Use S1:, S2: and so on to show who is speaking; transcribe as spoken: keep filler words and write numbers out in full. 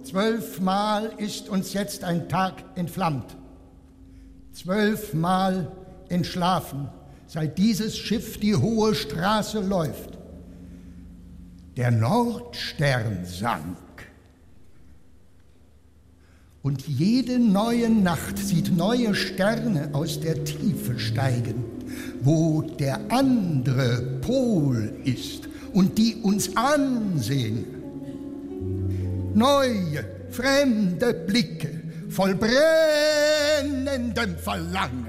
S1: Zwölfmal ist uns jetzt ein Tag entflammt. Zwölfmal entschlafen, seit dieses Schiff die hohe Straße läuft. Der Nordstern sank. Und jede neue Nacht sieht neue Sterne aus der Tiefe steigen, wo der andere Pol ist und die uns ansehen. Neue, fremde Blicke voll brennendem Verlangen.